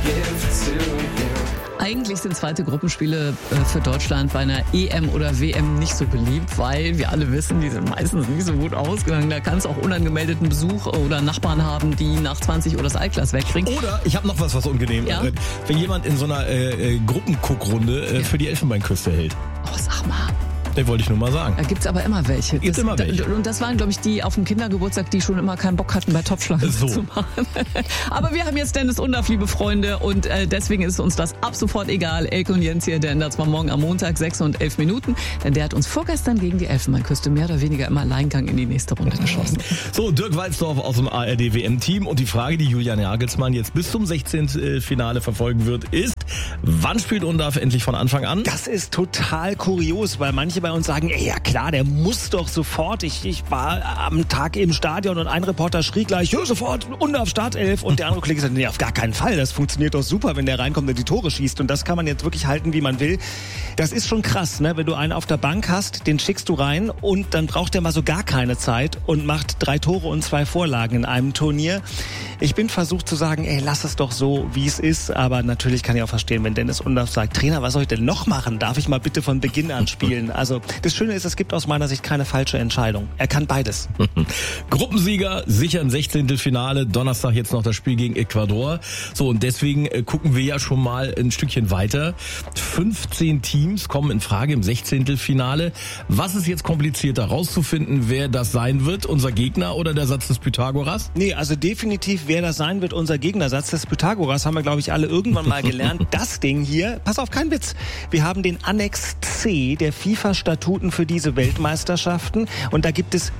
Eigentlich sind zweite Gruppenspiele für Deutschland bei einer EM oder WM nicht so beliebt, weil wir alle wissen, die sind meistens nicht so gut ausgegangen. Da kann es auch unangemeldeten Besuch oder Nachbarn haben, die nach 20 Uhr das Altglas wegbringen. Oder, ich habe noch was unangenehm. Ja? Wenn jemand in so einer Gruppenguckrunde für die Elfenbeinküste hält. Oh, sag mal. Das wollte ich nur mal sagen. Da gibt's aber immer welche. Gibt's immer welche. Und das waren, glaube ich, die auf dem Kindergeburtstag, die schon immer keinen Bock hatten, bei Topfschlagen zu machen. Aber wir haben jetzt Dennis Undaff, liebe Freunde, und deswegen ist uns das ab sofort egal. Elke und Jens hier, der ändert zwar morgen am Montag 6 und 11 Minuten, denn der hat uns vorgestern gegen die Elfenbeinküste mehr oder weniger im Alleingang in die nächste Runde geschossen. So, Dirk Walzdorf aus dem ARD-WM-Team und die Frage, die Julian Nagelsmann jetzt bis zum 16. Finale verfolgen wird, ist: Wann spielt Undaff endlich von Anfang an? Das ist total kurios, weil manche bei uns sagen, ey, ja klar, der muss doch sofort. Ich war am Tag im Stadion und ein Reporter schrie gleich, ja, sofort, Undaff Startelf. Und der andere Kollege sagt, nee, auf gar keinen Fall. Das funktioniert doch super, wenn der reinkommt und die Tore schießt. Und das kann man jetzt wirklich halten, wie man will. Das ist schon krass, ne? Wenn du einen auf der Bank hast, den schickst du rein und dann braucht der mal so gar keine Zeit und macht 3 Tore und 2 Vorlagen in einem Turnier. Ich bin versucht zu sagen, ey, lass es doch so, wie es ist. Aber natürlich kann ich auch verstehen, wenn Dennis Undaff sagt, Trainer, was soll ich denn noch machen? Darf ich mal bitte von Beginn an spielen? Also das Schöne ist, es gibt aus meiner Sicht keine falsche Entscheidung. Er kann beides. Gruppensieger sicher im 16. Finale. Donnerstag jetzt noch das Spiel gegen Ecuador. So, und deswegen gucken wir ja schon mal ein Stückchen weiter. 15 Teams kommen in Frage im 16. Finale. Was ist jetzt komplizierter, rauszufinden, wer das sein wird? Unser Gegner oder der Satz des Pythagoras? Nee, also definitiv, wer das sein wird, unser Gegnersatz des Pythagoras, haben wir, glaube ich, alle irgendwann mal gelernt. Das Ding hier, pass auf, kein Witz. Wir haben den Annex C der FIFA-Statuten für diese Weltmeisterschaften und da gibt es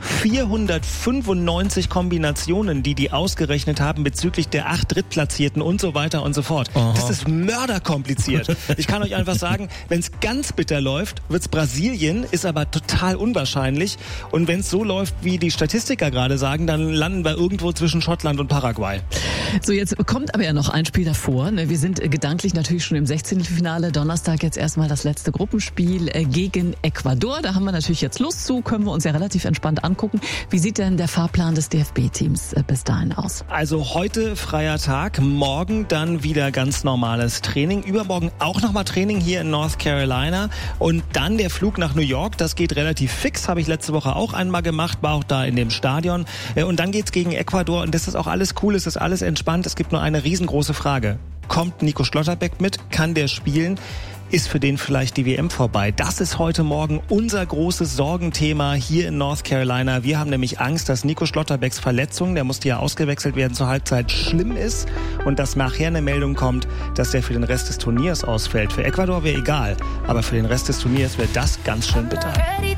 495 Kombinationen, die ausgerechnet haben bezüglich der 8 Drittplatzierten und so weiter und so fort. Aha. Das ist mörderkompliziert. Ich kann euch einfach sagen, wenn es ganz bitter läuft, wird's Brasilien, ist aber total unwahrscheinlich. Und wenn es so läuft, wie die Statistiker gerade sagen, dann landen wir irgendwo zwischen Schottland und Paraguay. So, jetzt kommt aber ja noch ein Spiel davor. Wir sind gedanklich natürlich schon im 16. Finale. Donnerstag jetzt erstmal das letzte Gruppenspiel gegen Ecuador. Da haben wir natürlich jetzt Lust zu, können wir uns ja relativ entspannt angucken. Wie sieht denn der Fahrplan des DFB-Teams bis dahin aus? Also heute freier Tag, morgen dann wieder ganz normales Training, übermorgen auch nochmal Training hier in North Carolina und dann der Flug nach New York. Das geht relativ fix, habe ich letzte Woche auch einmal gemacht, war auch da in dem Stadion. Und dann geht's gegen Ecuador und das ist auch alles cool, es ist alles entspannt. Es gibt nur eine riesengroße Frage. Kommt Nico Schlotterbeck mit? Kann der spielen? Ist für den vielleicht die WM vorbei? Das ist heute Morgen unser großes Sorgenthema hier in North Carolina. Wir haben nämlich Angst, dass Nico Schlotterbecks Verletzung, der musste ja ausgewechselt werden zur Halbzeit, schlimm ist und dass nachher eine Meldung kommt, dass der für den Rest des Turniers ausfällt. Für Ecuador wäre egal, aber für den Rest des Turniers wäre das ganz schön bitter.